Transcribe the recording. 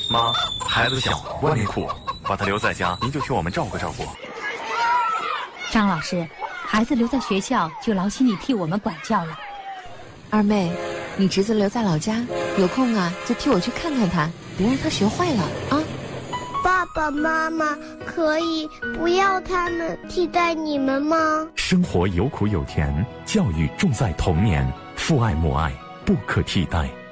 妈，孩子小，外面苦，把他留在家，您就替我们照顾照顾。 张老师，孩子留在学校就劳心你替我们管教了。 二妹，你侄子留在老家，有空啊就替我去看看他，别让他学坏了啊。 爸爸妈妈可以不要他们替代你们吗？ 生活有苦有甜，教育重在童年，父爱母爱不可替代。